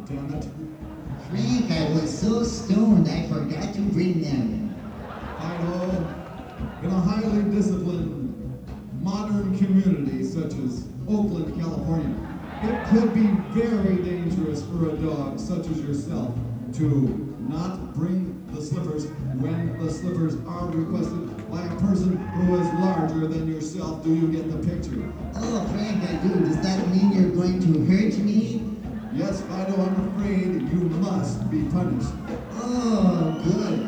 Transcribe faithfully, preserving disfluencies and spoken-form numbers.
damn it. Frank, I was so stoned I forgot to bring them. Fido, in a highly disciplined, modern community such as Oakland, California, it could be very dangerous for a dog such as yourself to not bring the slippers when the slippers are requested by a person who is larger than yourself. Do you get the picture? Oh, Frank, I do. Does that mean you're going to hurt me? Yes, Fido, I'm afraid you must be punished. Oh, good.